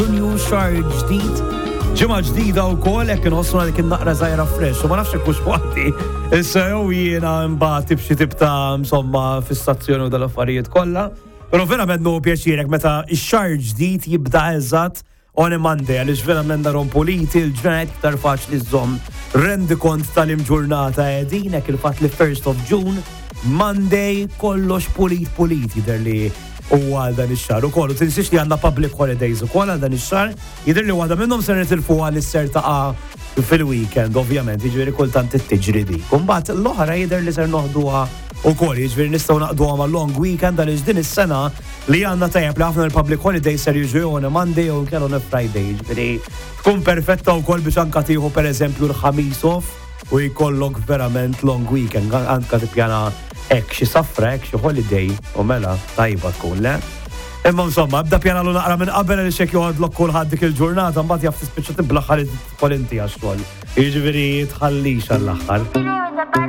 New xahar ġdid. Ġimgħa ġdida wkoll hekk inħossuna li kien naqra żgħira fresh u ma nafx hekk waħdi. Issa jew jiena mbagħad b'xi tip ta' insomma fis-stazzjoni u dal-affarijiet kollha. Però verament nu pjaċirek meta x-xahar ġdid jibda eżatt on a Monday għaliex verament darom puliti l-ġranet iktar faċli żomm rendi kont tal-imġurnata qegħdin hekk il-fatt li 1st of June Monday kollox pulit jidher li u għal dan ix-xahar ukoll. U tinsiex li għandna public holidays ukoll għal dan ix-xahar, jidher li waħda minnhom se nitilfuha li ser taqa' fil-weekend, ovvjament, jiġifieri kultant tiġri dik. U mbagħad l-oħra jidher li ser noħduha ukoll, jiġifieri nistgħu naqduha ma' long weekend għaliex din is-sena li għandna tajjeb li ħafna il-public holidays ser jiġu on a Monday u kell on a Friday, jiġifieri tkun perfetta wkoll biex anke tieħu pereżempju l-ħamis off u jkollok verament long weekend, anke tippjana hekk xi safra, hekk xi holiday u mela tajba tkun le. Imma insomma, bda pjanalu naqra minn qabel li xek joħodlok kulħadd dik il-ġurnata mbagħad jaf tispiċċa tiblaħħar id-kolinti għax-xogħol. Jiġifieri tħallix għall-aħħar.